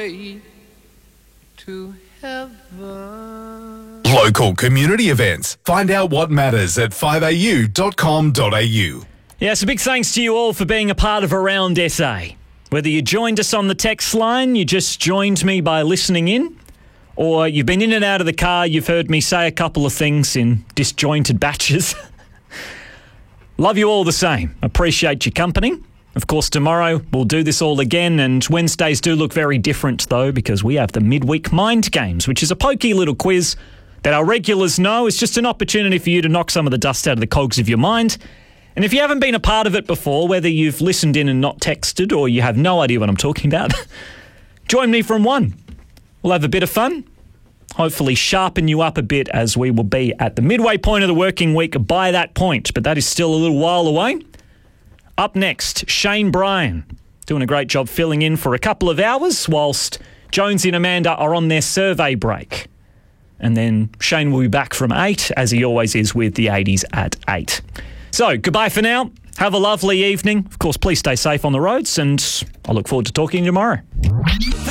way to heaven. Local community events. Find out what matters at 5au.com.au. Yes, a big thanks to you all for being a part of Around SA. Whether you joined us on the text line, you just joined me by listening in, or you've been in and out of the car, you've heard me say a couple of things in disjointed batches. Love you all the same. Appreciate your company. Of course, tomorrow we'll do this all again, and Wednesdays do look very different, though, because we have the Midweek Mind Games, which is a pokey little quiz that our regulars know is just an opportunity for you to knock some of the dust out of the cogs of your mind. And if you haven't been a part of it before, whether you've listened in and not texted or you have no idea what I'm talking about, join me from 1. We'll have a bit of fun, hopefully sharpen you up a bit, as we will be at the midway point of the working week by that point, but that is still a little while away. Up next, Shane Bryan, doing a great job filling in for a couple of hours whilst Jonesy and Amanda are on their survey break. And then Shane will be back from 8, as he always is, with the 80s at 8. So, goodbye for now. Have a lovely evening. Of course, please stay safe on the roads, and I look forward to talking to you tomorrow.